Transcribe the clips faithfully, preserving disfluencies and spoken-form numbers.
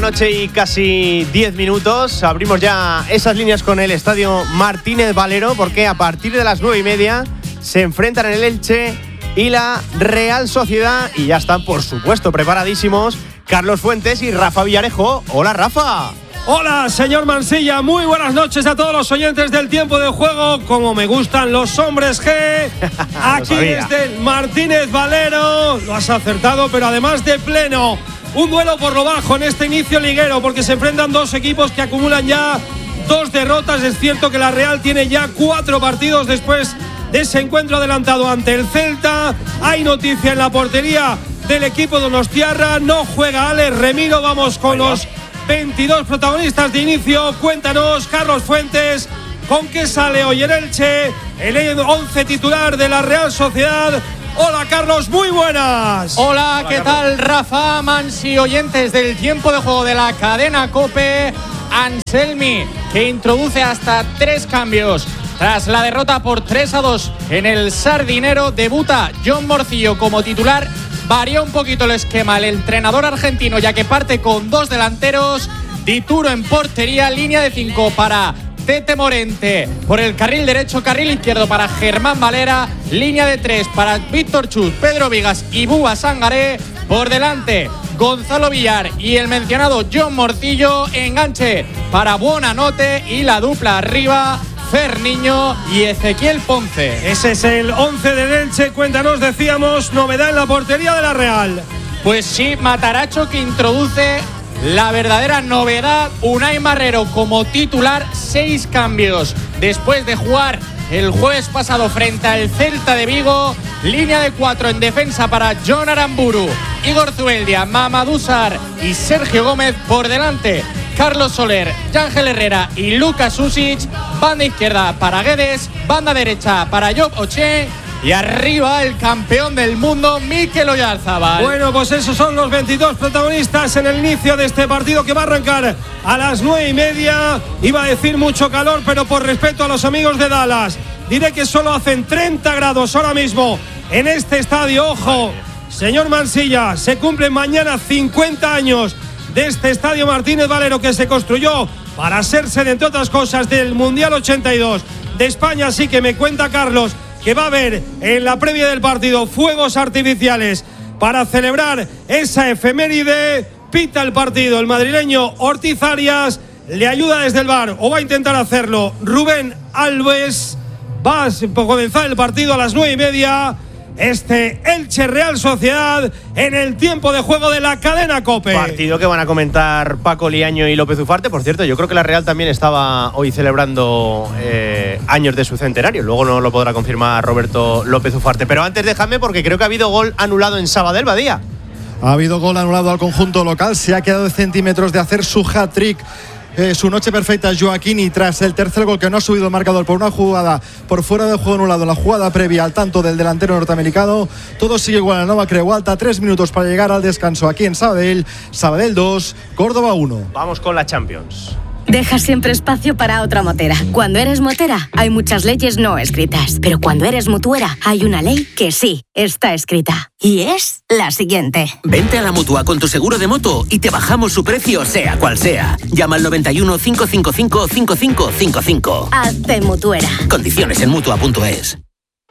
noche y casi diez minutos. Abrimos ya esas líneas con el Estadio Martínez Valero, porque a partir de las nueve y media se enfrentan en el Elche y la Real Sociedad. Y ya están, por supuesto, preparadísimos Carlos Fuentes y Rafa Villarejo. Hola, Rafa. Hola, señor Mansilla, muy buenas noches a todos los oyentes del Tiempo de Juego. Como me gustan los hombres G, aquí desde el Martínez Valero. Lo has acertado, pero además de pleno. Un duelo por lo bajo en este inicio liguero, porque se enfrentan dos equipos que acumulan ya dos derrotas. Es cierto que la Real tiene ya cuatro partidos después de ese encuentro adelantado ante el Celta. Hay noticia en la portería del equipo donostiarra. No juega Alex Remiro. Vamos con los veintidós protagonistas de inicio. Cuéntanos, Carlos Fuentes, ¿con qué sale hoy el Elche? El once titular de la Real Sociedad. Hola, Carlos, muy buenas. Hola, Hola ¿qué Carlos. tal, Rafa, Mansi, oyentes del Tiempo de Juego de la cadena COPE? Anselmi, que introduce hasta tres cambios. Tras la derrota por tres a dos en el Sardinero, debuta John Morcillo como titular. Varía un poquito el esquema el entrenador argentino, ya que parte con dos delanteros. Dituro en portería, línea de cinco para Tete Morente por el carril derecho, carril izquierdo para Germán Valera, línea de tres para Víctor Chus, Pedro Vigas y Búa Sangaré. Por delante, Gonzalo Villar y el mencionado John Morcillo. Enganche para Buonanotte y la dupla arriba, Ferniño y Ezequiel Ponce. Ese es el once del Elche. Cuéntanos, decíamos, novedad en la portería de la Real. Pues sí, Mataracho, que introduce la verdadera novedad. Unai Marrero como titular, seis cambios después de jugar el jueves pasado frente al Celta de Vigo. Línea de cuatro en defensa para John Aramburu, Igor Zubeldia, Mamadou Sarr y Sergio Gómez. Por delante, Carlos Soler, Yángel Herrera y Lucas Susic. Banda izquierda para Guedes, banda derecha para Job Oche. Y arriba el campeón del mundo, Mikel Oyarzabal. Bueno, pues esos son los veintidós protagonistas en el inicio de este partido, que va a arrancar a las nueve y media. Iba a decir mucho calor, pero por respeto a los amigos de Dallas, diré que solo hacen treinta grados ahora mismo en este estadio. Ojo, señor Mansilla, se cumplen mañana cincuenta años de este Estadio Martínez Valero, que se construyó para ser sede, entre otras cosas, del Mundial ochenta y dos de España. Así que me cuenta Carlos que va a haber en la previa del partido fuegos artificiales para celebrar esa efeméride. Pita el partido el madrileño Ortiz Arias, le ayuda desde el V A R, o va a intentar hacerlo, Rubén Alves. Va a comenzar el partido a las nueve y media. Este Elche Real Sociedad en el Tiempo de Juego de la cadena COPE. Partido que van a comentar Paco Liaño y López Ufarte. Por cierto, yo creo que la Real también estaba hoy celebrando eh, años de su centenario. Luego no lo podrá confirmar Roberto López Ufarte. Pero antes déjame, porque creo que ha habido gol anulado en Sabadell, Badía. Ha habido gol anulado al conjunto local. Se ha quedado de centímetros de hacer su hat-trick. Eh, su noche perfecta Joaquín, y tras el tercer gol, que no ha subido el marcador por una jugada por fuera de juego anulado, la jugada previa al tanto del delantero norteamericano, todo sigue igual en la Nova Creu Alta. Tres minutos para llegar al descanso aquí en Sabadell. Sabadell dos, Córdoba uno. Vamos con la Champions. Deja siempre espacio para otra motera. Cuando eres motera, hay muchas leyes no escritas. Pero cuando eres mutuera, hay una ley que sí está escrita. Y es la siguiente. Vente a la Mutua con tu seguro de moto y te bajamos su precio, sea cual sea. Llama al noventa y uno, cinco cinco cinco, cinco cinco cinco cinco. Hazte mutuera. Condiciones en mutua punto es.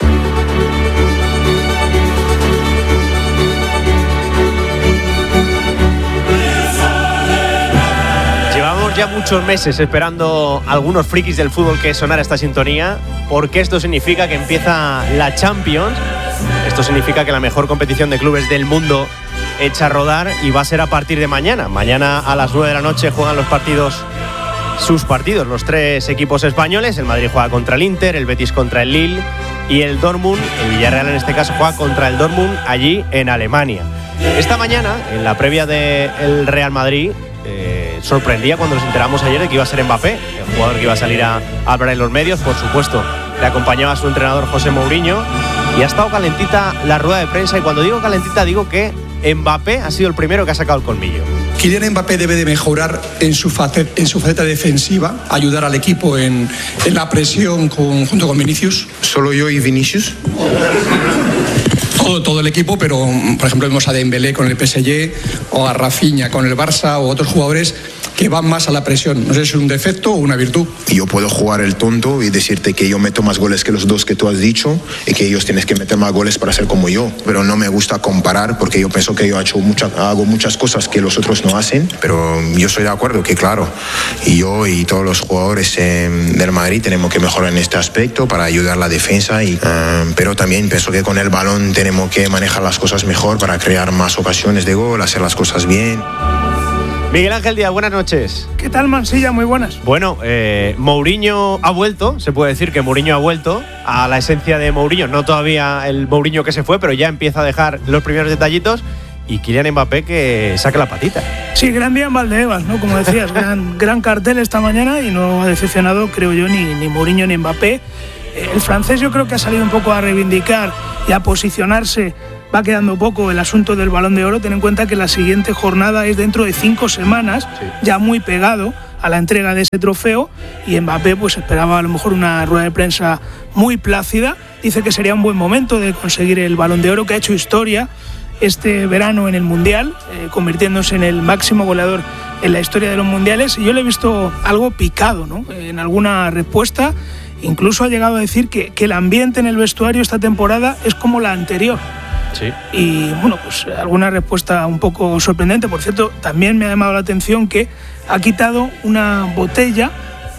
Ya muchos meses esperando algunos frikis del fútbol que sonara esta sintonía, porque esto significa que empieza la Champions. Esto significa que la mejor competición de clubes del mundo echa a rodar, y va a ser a partir de mañana. Mañana a las nueve de la noche juegan los partidos, sus partidos, los tres equipos españoles. El Madrid juega contra el Inter, el Betis contra el Lille y el Dortmund, el Villarreal en este caso, juega contra el Dortmund allí en Alemania. Esta mañana, en la previa del Real Madrid, Eh, sorprendía cuando nos enteramos ayer de que iba a ser Mbappé, el jugador que iba a salir a, a hablar en los medios. Por supuesto, le acompañaba a su entrenador José Mourinho, y ha estado calentita la rueda de prensa. Y cuando digo calentita, digo que Mbappé ha sido el primero que ha sacado el colmillo. Kylian Mbappé debe de mejorar en su faceta, en su faceta defensiva, ayudar al equipo en, en la presión con, junto con Vinicius. ¿Solo yo y Vinicius? todo, todo el equipo, pero por ejemplo vemos a Dembélé con el P S G o a Rafinha con el Barça o otros jugadores que van más a la presión. No sé si es un defecto o una virtud. Yo puedo jugar el tonto y decirte que yo meto más goles que los dos que tú has dicho y que ellos tienen que meter más goles para ser como yo, pero no me gusta comparar porque yo pienso que yo he hecho mucha, hago muchas cosas que los otros no hacen, pero yo estoy de acuerdo que claro, y yo y todos los jugadores eh, del Madrid tenemos que mejorar en este aspecto para ayudar a la defensa, y, uh, pero también pienso que con el balón tenemos que manejar las cosas mejor para crear más ocasiones de gol, hacer las cosas bien. Miguel Ángel Díaz, buenas noches. ¿Qué tal, Mansilla? Muy buenas. Bueno, eh, Mourinho ha vuelto, se puede decir que Mourinho ha vuelto a la esencia de Mourinho, no todavía el Mourinho que se fue, pero ya empieza a dejar los primeros detallitos, y Kylian Mbappé que saque la patita. Sí, gran día en Valdebebas, ¿no? Como decías, gran, gran cartel esta mañana y no ha decepcionado, creo yo, ni, ni Mourinho ni Mbappé. El francés yo creo que ha salido un poco a reivindicar y a posicionarse. Va quedando poco el asunto del Balón de Oro. Ten en cuenta que la siguiente jornada es dentro de cinco semanas, sí, ya muy pegado a la entrega de ese trofeo, y Mbappé pues esperaba a lo mejor una rueda de prensa muy plácida. Dice que sería un buen momento de conseguir el Balón de Oro, que ha hecho historia este verano en el Mundial, eh, convirtiéndose en el máximo goleador en la historia de los Mundiales, y yo le he visto algo picado, ¿no? En alguna respuesta incluso ha llegado a decir que, que el ambiente en el vestuario esta temporada es como la anterior. Sí. Y bueno, pues alguna respuesta un poco sorprendente. Por cierto, también me ha llamado la atención que ha quitado una botella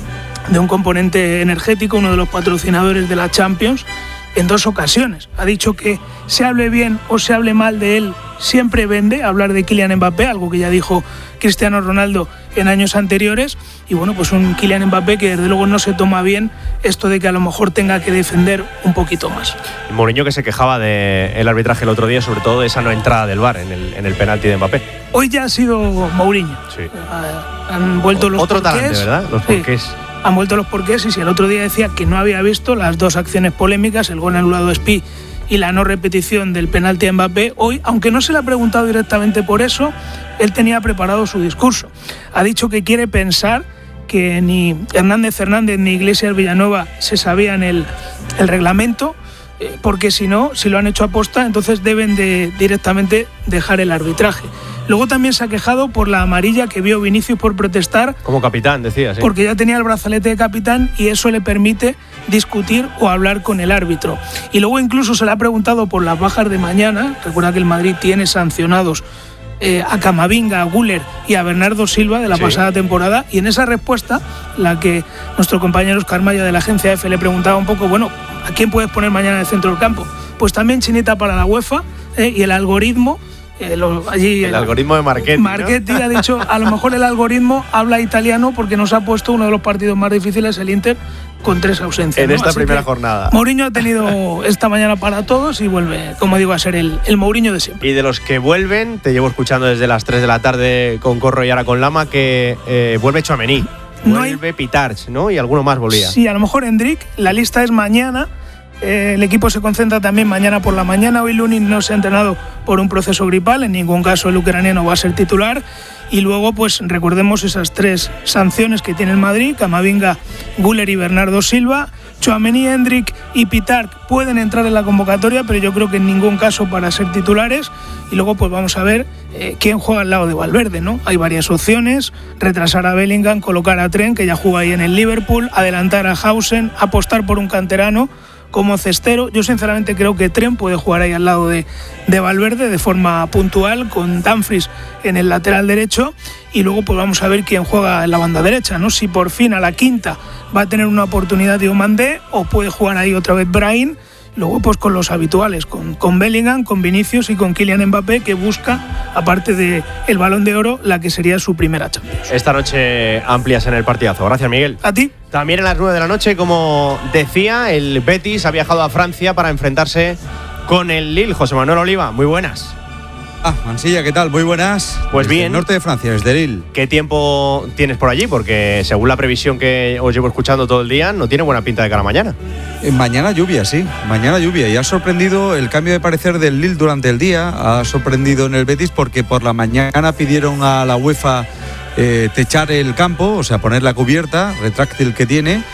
de un componente energético, uno de los patrocinadores de la Champions, en dos ocasiones. Ha dicho que se hable bien o se hable mal de él, siempre vende hablar de Kylian Mbappé, algo que ya dijo Cristiano Ronaldo en años anteriores. Y bueno, pues un Kylian Mbappé que desde luego no se toma bien esto de que a lo mejor tenga que defender un poquito más. Mourinho que se quejaba del arbitraje el otro día, sobre todo de esa no entrada del V A R en el, en el penalti de Mbappé. Hoy ya ha sido Mourinho. Sí. Uh, han vuelto los Otro porqués, talante, ¿verdad? Los porqués. Sí. Han vuelto los porqués, y si el otro día decía que no había visto las dos acciones polémicas, el gol anulado de Spi y la no repetición del penalti a Mbappé, hoy, aunque no se le ha preguntado directamente por eso, él tenía preparado su discurso. Ha dicho que quiere pensar que ni Hernández Fernández ni Iglesias Villanueva se sabían el, el reglamento, eh, porque si no, si lo han hecho aposta, entonces deben de directamente dejar el arbitraje. Luego también se ha quejado por la amarilla que vio Vinicius por protestar. Como capitán, decía, sí. Porque ya tenía el brazalete de capitán y eso le permite discutir o hablar con el árbitro. Y luego incluso se le ha preguntado por las bajas de mañana. Recuerda que el Madrid tiene sancionados eh, a Camavinga, a Güler y a Bernardo Silva de la sí. pasada temporada. Y en esa respuesta, la que nuestro compañero Oscar Maya de la agencia F le preguntaba un poco, bueno, ¿a quién puedes poner mañana en el centro del campo? Pues también chinita para la UEFA eh, y el algoritmo. Eh, lo, allí, el, el algoritmo de Marchetti, Marchetti ¿no? ha dicho, a lo mejor el algoritmo habla italiano porque nos ha puesto uno de los partidos más difíciles, el Inter, con tres ausencias. En ¿no? esta Así primera jornada. Mourinho ha tenido esta mañana para todos y vuelve, como digo, a ser el, el Mourinho de siempre. Y de los que vuelven, te llevo escuchando desde las tres de la tarde con Corro y ahora con Lama, que eh, vuelve Tchouaméni, vuelve no hay... Pitarch, ¿no? Y alguno más volvía. Sí, a lo mejor Endrick, la lista es mañana. Eh, el equipo se concentra también mañana por la mañana. Hoy Lunin no se ha entrenado por un proceso gripal, en ningún caso el ucraniano va a ser titular. Y luego pues recordemos esas tres sanciones que tiene el Madrid: Camavinga, Güler y Bernardo Silva. Tchouaméni, Endrick y Pitarch pueden entrar en la convocatoria, pero yo creo que en ningún caso para ser titulares. Y luego pues vamos a ver eh, quién juega al lado de Valverde, ¿no? Hay varias opciones: retrasar a Bellingham, colocar a Trent, que ya juega ahí en el Liverpool, adelantar a Hausen, apostar por un canterano como cestero. Yo sinceramente creo que Trent puede jugar ahí al lado de, de Valverde de forma puntual, con Dumfries en el lateral derecho, y luego pues vamos a ver quién juega en la banda derecha, ¿no? Si por fin a la quinta va a tener una oportunidad Diomandé, o puede jugar ahí otra vez Brahim. Luego pues con los habituales, con, con Bellingham, con Vinicius y con Kylian Mbappé, que busca, aparte del Balón de Oro, la que sería su primera Champions. Esta noche amplias en el partidazo. Gracias, Miguel. A ti. También a las nueve de la noche, como decía, el Betis ha viajado a Francia para enfrentarse con el Lille. José Manuel Oliva, muy buenas. Ah, Mansilla, ¿qué tal? Muy buenas. Pues desde bien. el norte de Francia, desde Lille. ¿Qué tiempo tienes por allí? Porque según la previsión que os llevo escuchando todo el día, no tiene buena pinta de cara a mañana. Eh, mañana lluvia, sí. Mañana lluvia. Y ha sorprendido el cambio de parecer del Lille durante el día. Ha sorprendido en el Betis porque por la mañana pidieron a la UEFA eh, techar el campo, o sea, poner la cubierta retráctil que tiene.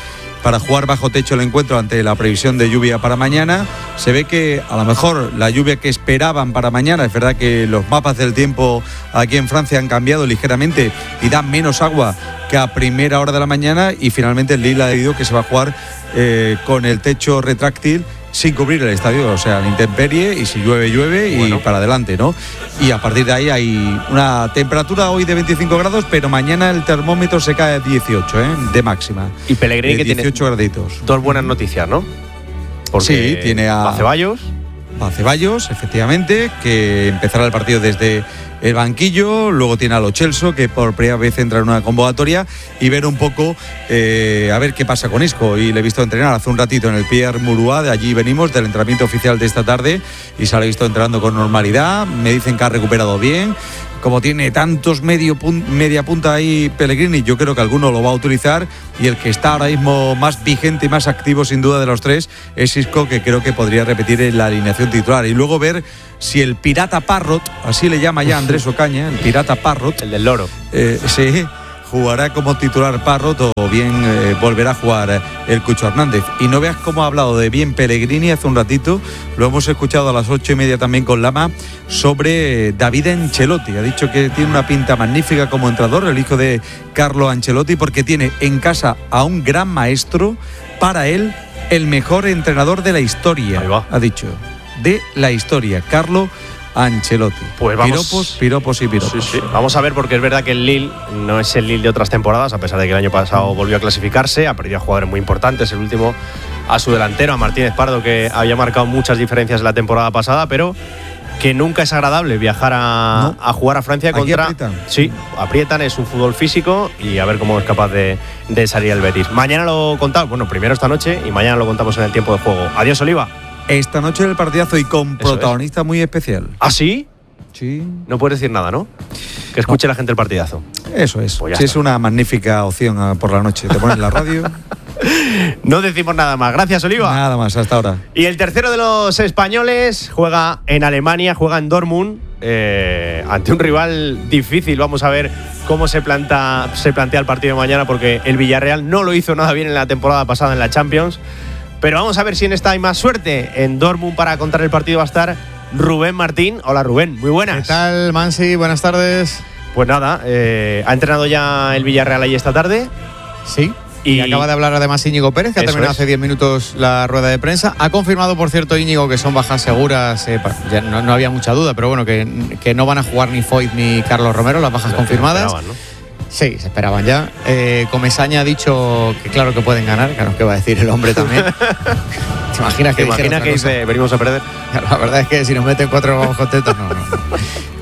para jugar bajo techo el encuentro ante la previsión de lluvia para mañana. Se ve que a lo mejor la lluvia que esperaban para mañana, es verdad que los mapas del tiempo aquí en Francia han cambiado ligeramente y dan menos agua que a primera hora de la mañana, y finalmente el Lille ha decidido que se va a jugar eh, con el techo retráctil sin cubrir el estadio, o sea, la intemperie, y si llueve, llueve, bueno, y para adelante, ¿no? Y a partir de ahí hay una temperatura hoy de veinticinco grados, pero mañana el termómetro se cae a dieciocho, ¿eh? De máxima. Y Pellegrini, que dieciocho tiene graditos. Dos buenas noticias, ¿no? Porque sí, tiene a Ceballos. A Ceballos, efectivamente, que empezará el partido desde el banquillo. Luego tiene a Lo Celso, que por primera vez entra en una convocatoria, y ver un poco eh, a ver qué pasa con Isco. Y le he visto entrenar hace un ratito en el Pierre Mauroy, de allí venimos, del entrenamiento oficial de esta tarde, y se lo he visto entrenando con normalidad. Me dicen que ha recuperado bien. Como tiene tantos medio pun- media punta ahí Pellegrini, yo creo que alguno lo va a utilizar, y el que está ahora mismo más vigente y más activo sin duda de los tres es Isco, que creo que podría repetir en la alineación titular. Y luego ver si el Pirata Parrot, así le llama ya Andrés Ocaña, el Pirata Parrot, el del loro, eh, sí, jugará como titular Parrot, o bien eh, volverá a jugar el Cucho Hernández. Y no veas cómo ha hablado de bien Pellegrini hace un ratito, lo hemos escuchado a las ocho y media también con Lama, sobre David Ancelotti. Ha dicho que tiene una pinta magnífica como entrenador, el hijo de Carlo Ancelotti, porque tiene en casa a un gran maestro, para él el mejor entrenador de la historia, ha dicho, de la historia, Carlo Ancelotti. Pues vamos, piropos, piropos y piropos. Sí, sí. Vamos a ver, porque es verdad que el Lille no es el Lille de otras temporadas, a pesar de que el año pasado volvió a clasificarse, ha perdido a jugadores muy importantes, el último a su delantero, a Martínez Pardo, que había marcado muchas diferencias en la temporada pasada, pero que nunca es agradable viajar a, no. a jugar a Francia contra… Aquí aprietan. Sí, aprietan, es un fútbol físico, y a ver cómo es capaz de, de salir el Betis. Mañana lo contamos, bueno, primero esta noche, y mañana lo contamos en el tiempo de juego. Adiós, Oliva. Esta noche el partidazo, y con Eso protagonista es. muy especial. ¿Ah, sí? Sí. No puedes decir nada, ¿no? Que escuche no. la gente el partidazo. Eso es. Pues sí, es una magnífica opción por la noche. Te pones la radio. No decimos nada más. Gracias, Oliva. Nada más, hasta ahora. Y el tercero de los españoles juega en Alemania, juega en Dortmund, eh, ante un rival difícil. Vamos a ver cómo se, planta, se plantea el partido de mañana, porque el Villarreal no lo hizo nada bien en la temporada pasada en la Champions. Pero vamos a ver si en esta hay más suerte. En Dortmund, para contar el partido, va a estar Rubén Martín. Hola, Rubén, muy buenas. ¿Qué tal, Mansi? Buenas tardes. Pues nada, eh, ¿ha entrenado ya el Villarreal ahí esta tarde? Sí. Y, y acaba de hablar además Íñigo Pérez, que ha terminado es. hace diez minutos la rueda de prensa. Ha confirmado, por cierto, Íñigo, que son bajas seguras. Eh, ya no, no había mucha duda, pero bueno, que, que no van a jugar ni Foyt ni Carlos Romero, las bajas Lo confirmadas. Esperaban, ¿no? Sí, se esperaban ya. Eh, Comesaña ha dicho que claro que pueden ganar, claro que va a decir el hombre también. ¿Te imaginas que, ¿Te imaginas que dice, venimos a perder? La verdad es que si nos meten cuatro vamos contentos, no, no, no.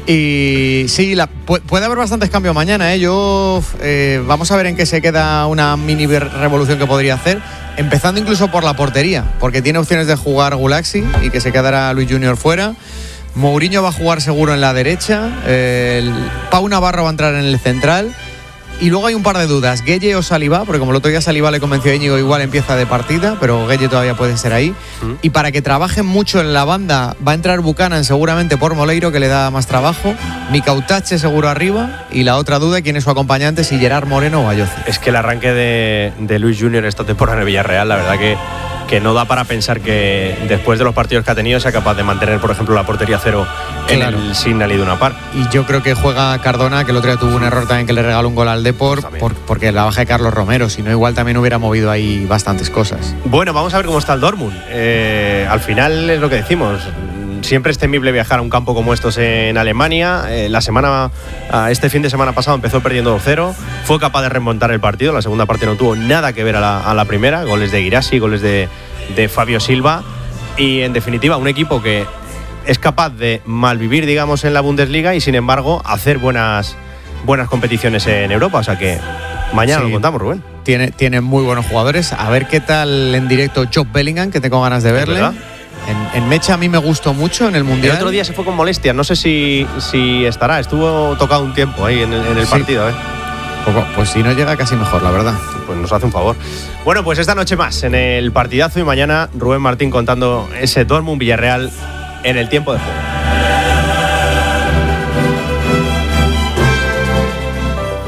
Y sí, la, puede haber bastantes cambios mañana, ¿eh? Yo, eh, vamos a ver en qué se queda una mini revolución que podría hacer, empezando incluso por la portería, porque tiene opciones de jugar Gulaxi y que se quedará Luis Junior fuera. Mourinho va a jugar seguro en la derecha, eh, el Pau Navarro va a entrar en el central. Y luego hay un par de dudas, Gueye o Saliba, porque como el otro día Saliba le convenció a Íñigo, igual empieza de partida, pero Gueye todavía puede ser ahí. Mm. Y para que trabajen mucho en la banda, va a entrar Buchanan seguramente por Moleiro, que le da más trabajo, Mikautache seguro arriba, y la otra duda, quién es su acompañante, si Gerard Moreno o Ayoce. Es que el arranque de, de Luis Junior esta temporada en el Villarreal, la verdad que, que no da para pensar que después de los partidos que ha tenido sea capaz de mantener, por ejemplo, la portería cero claro. en el Signal Iduna Park. Y yo creo que juega Cardona, que el otro día tuvo un error también, que le regaló un gol al Depor, por, porque la baja de Carlos Romero, si no igual también hubiera movido ahí bastantes cosas. Bueno, vamos a ver cómo está el Dortmund. Eh, al final es lo que decimos, siempre es temible viajar a un campo como estos en Alemania. Eh, la semana, este fin de semana pasado empezó perdiendo dos cero, fue capaz de remontar el partido, la segunda parte no tuvo nada que ver a la, a la primera, goles de Guirassi, goles de, de Fabio Silva, y en definitiva un equipo que es capaz de malvivir, digamos, en la Bundesliga y sin embargo hacer buenas, buenas competiciones en Europa, o sea que mañana sí, lo contamos, Rubén. Tiene, tiene muy buenos jugadores, a ver qué tal en directo Job Bellingham, que tengo ganas de verle. En, en Mecha a mí me gustó mucho en el Mundial. El otro día se fue con molestias, no sé si, si estará, estuvo tocado un tiempo ahí en el, en el sí. partido, ¿eh? Pues si no llega casi mejor, la verdad. Pues nos hace un favor. Bueno, pues esta noche más en el partidazo, y mañana Rubén Martín contando ese Dortmund Villarreal en el tiempo de juego.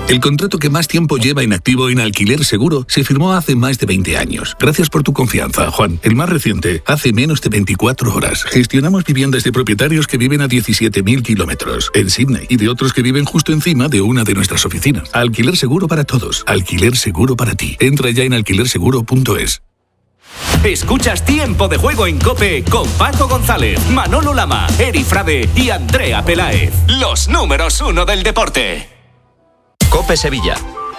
El contrato que más tiempo lleva en activo en Alquiler Seguro se firmó hace más de veinte años. Gracias por tu confianza, Juan. El más reciente, hace menos de veinticuatro horas. Gestionamos viviendas de propietarios que viven a diecisiete mil kilómetros en Sydney y de otros que viven justo encima de una de nuestras oficinas. Alquiler Seguro para todos. Alquiler Seguro para ti. Entra ya en alquiler seguro punto es. Escuchas Tiempo de Juego en COPE con Paco González, Manolo Lama, Eri Frade y Andrea Peláez. Los números uno del deporte. COPE Sevilla.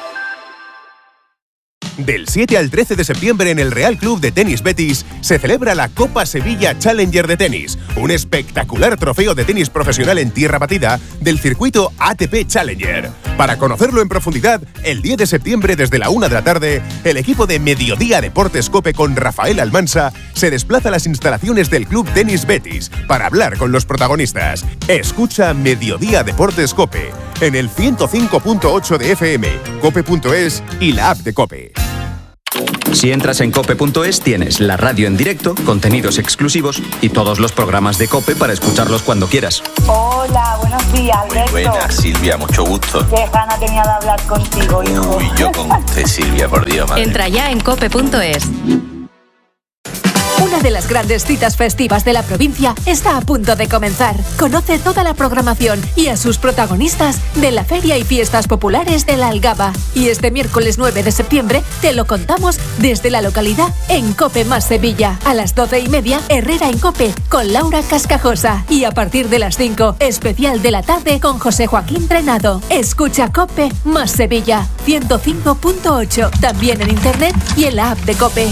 Del siete al trece de septiembre en el Real Club de Tenis Betis se celebra la Copa Sevilla Challenger de tenis, un espectacular trofeo de tenis profesional en tierra batida del circuito A T P Challenger. Para conocerlo en profundidad, el diez de septiembre desde la una de la tarde, el equipo de Mediodía Deportes COPE con Rafael Almansa se desplaza a las instalaciones del Club Tenis Betis para hablar con los protagonistas. Escucha Mediodía Deportes COPE en el ciento cinco punto ocho de F M, cope punto es y la app de COPE. Si entras en cope punto es tienes la radio en directo, contenidos exclusivos y todos los programas de COPE para escucharlos cuando quieras. Hola, buenos días, Alberto. Muy buenas, Silvia, mucho gusto. Qué gana tenía de hablar contigo, hijo. Uy, yo con usted, Silvia, por Dios, madre. Entra ya en cope punto es. Una de las grandes citas festivas de la provincia está a punto de comenzar. Conoce toda la programación y a sus protagonistas de la Feria y Fiestas Populares de la Algaba. Y este miércoles nueve de septiembre te lo contamos desde la localidad en COPE más Sevilla. A las doce y media, Herrera en COPE con Laura Cascajosa. Y a partir de las cinco, especial de la tarde con José Joaquín Trenado. Escucha COPE más Sevilla, ciento cinco punto ocho. También en internet y en la app de COPE.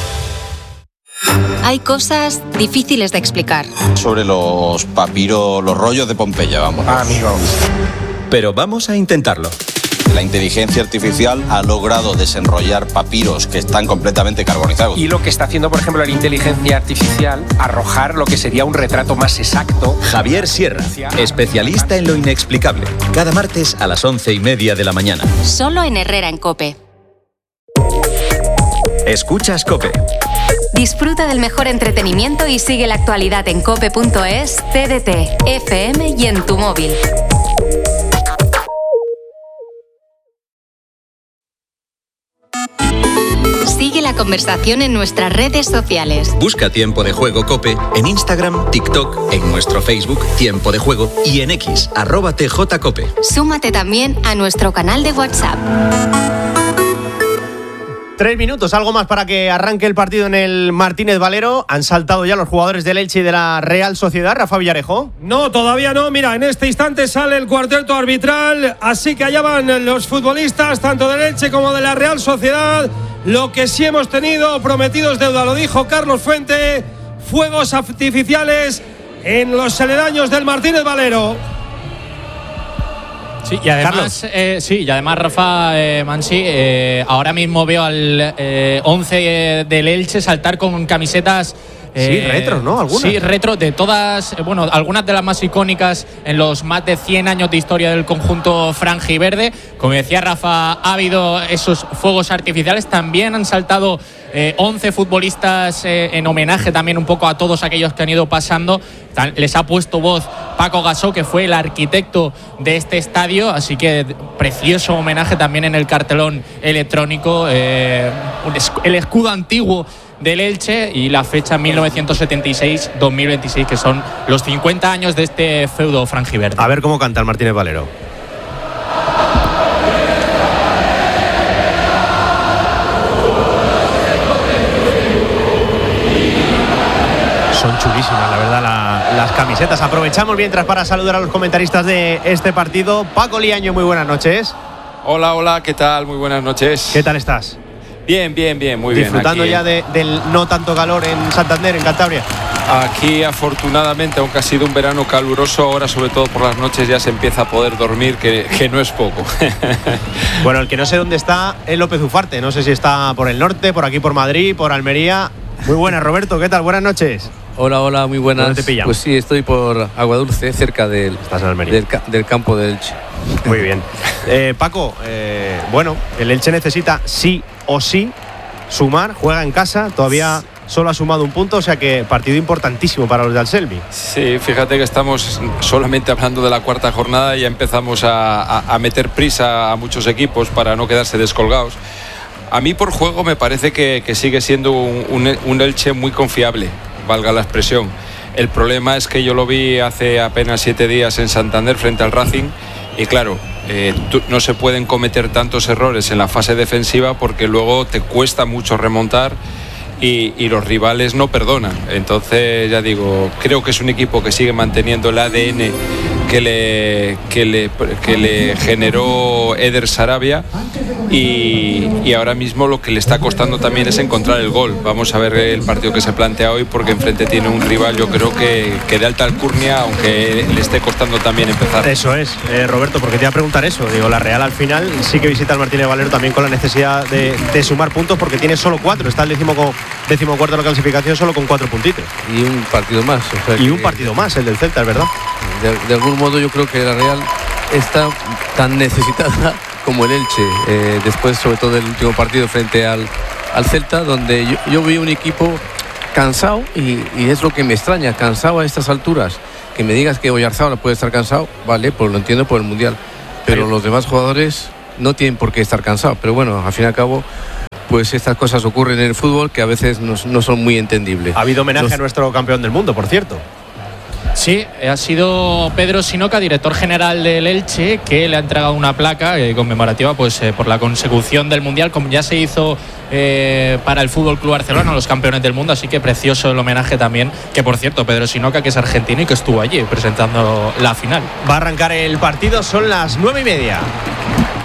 Hay cosas difíciles de explicar. Sobre los papiros, los rollos de Pompeya, vamos. Ah, amigo. Pero vamos a intentarlo. La inteligencia artificial ha logrado desenrollar papiros que están completamente carbonizados. Y lo que está haciendo, por ejemplo, la inteligencia artificial, arrojar lo que sería un retrato más exacto. Javier Sierra, especialista en lo inexplicable. Cada martes a las once y media de la mañana. Solo en Herrera en COPE. Escuchas COPE. Disfruta del mejor entretenimiento y sigue la actualidad en cope punto es, T D T, F M y en tu móvil. Sigue la conversación en nuestras redes sociales. Busca Tiempo de Juego COPE en Instagram, TikTok, en nuestro Facebook Tiempo de Juego y en X, arroba T J COPE. Súmate también a nuestro canal de WhatsApp. Tres minutos, algo más para que arranque el partido en el Martínez Valero. Han saltado ya los jugadores del Elche y de la Real Sociedad. Rafa Villarejo. No, todavía no. Mira, en este instante sale el cuarteto arbitral. Así que allá van los futbolistas, tanto del Elche como de la Real Sociedad. Lo que sí hemos tenido, prometidos deuda, lo dijo Carlos Fuente. Fuegos artificiales en los aledaños del Martínez Valero. Sí, y además, eh, sí, y además Rafa eh, Mansi, eh, ahora mismo veo al eh, once del Elche saltar con camisetas. Eh, sí, retro, ¿no? ¿Algunas? Sí, retro de todas, eh, bueno, algunas de las más icónicas en los más de cien años de historia del conjunto franjiverde. Como decía Rafa, ha habido esos fuegos artificiales. También han saltado eh, once futbolistas eh, en homenaje también un poco a todos aquellos que han ido pasando. Les ha puesto voz Paco Gasó, que fue el arquitecto de este estadio, así que precioso homenaje también en el cartelón electrónico, eh, el escudo antiguo del Elche y la fecha mil novecientos setenta y seis dos mil veintiséis, que son los cincuenta años de este feudo franjiverde. A ver cómo canta el Martínez Valero. Son chulísimas, la verdad, la, las camisetas. Aprovechamos mientras para saludar a los comentaristas de este partido. Paco Liaño, muy buenas noches. Hola, hola, ¿qué tal? Muy buenas noches. ¿Qué tal estás? Bien, bien, bien, muy Disfrutando bien. Disfrutando ya de, del no tanto calor en Santander, en Cantabria. Aquí, afortunadamente, aunque ha sido un verano caluroso, ahora sobre todo por las noches ya se empieza a poder dormir, que, que no es poco. Bueno, el que no sé dónde está es López Ufarte. No sé si está por el norte, por aquí por Madrid, por Almería. Muy buenas, Roberto, ¿qué tal? Buenas noches. Hola, hola, muy buenas. ¿Dónde te pillamos? Pues sí, estoy por Aguadulce, cerca del, Estás en Almería. del, del campo del Elche. Muy bien. Eh, Paco, eh, bueno, el Elche necesita sí o sí sumar, juega en casa, todavía solo ha sumado un punto, o sea que partido importantísimo para los de Anselmi. Sí, fíjate que estamos solamente hablando de la cuarta jornada y ya empezamos a, a, a meter prisa a muchos equipos para no quedarse descolgados. A mí por juego me parece que, que sigue siendo un, un, un Elche muy confiable, valga la expresión. El problema es que yo lo vi hace apenas siete días en Santander frente al Racing y claro, eh, tú, no se pueden cometer tantos errores en la fase defensiva porque luego te cuesta mucho remontar y, y los rivales no perdonan. Entonces ya digo, creo que es un equipo que sigue manteniendo el A D N que le, que le, que le generó Eder Sarabia y, y ahora mismo lo que le está costando también es encontrar el gol. Vamos a ver el partido que se plantea hoy porque enfrente tiene un rival yo creo que, que de alta alcurnia, aunque le esté costando también empezar. Eso es, eh, Roberto, porque te iba a preguntar eso. Digo, la Real al final sí que visita al Martínez Valero también con la necesidad de, de sumar puntos porque tiene solo cuatro, está el décimo, décimo cuarto de la clasificación solo con cuatro puntitos. Y un partido más. O sea y que, un partido más, el del Celta, es verdad. De, de algún modo yo creo que la Real está tan necesitada como el Elche, eh, después sobre todo del último partido frente al, al Celta, donde yo, yo vi un equipo cansado y, y es lo que me extraña, cansado a estas alturas. Que me digas que Oyarzábal puede estar cansado, vale, pues lo entiendo por el Mundial, pero los demás jugadores no tienen por qué estar cansados. Pero bueno, al fin y al cabo, pues estas cosas ocurren en el fútbol que a veces no, no son muy entendibles. Ha habido homenaje los... a nuestro campeón del mundo, por cierto. Sí, ha sido Pedro Sinoca, director general del Elche, que le ha entregado una placa eh, conmemorativa pues, eh, por la consecución del Mundial, como ya se hizo eh, para el Fútbol Club Barcelona, los campeones del mundo. Así que precioso el homenaje también, que por cierto, Pedro Sinoca, que es argentino y que estuvo allí presentando la final. Va a arrancar el partido, son las nueve y media.